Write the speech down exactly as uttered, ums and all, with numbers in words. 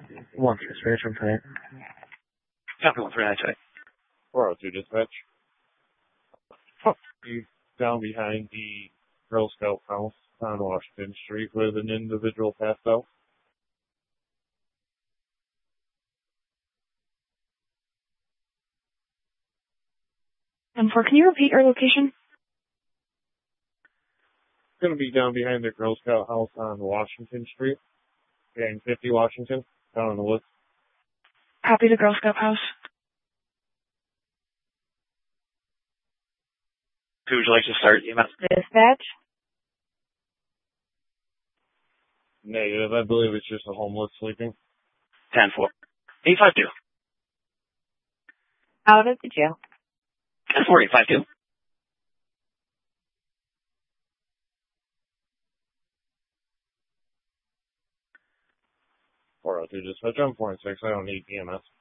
One six three from tonight. Copy one three nine today. four oh two dispatch. Fuck you down behind the Girl Scout house on Washington Street with an individual passed out. And four, can you repeat your location? It's going to be down behind the Girl Scout house on Washington Street. Behind fifty Washington, down in the woods. Copy the Girl Scout house. Who would you like to start E M S? Dispatch. Negative, I believe it's just a homeless sleeping. ten four. eight five two. Out of the jail. ten four eight five two. four oh two dispatch, I'm four and six, I don't need E M S.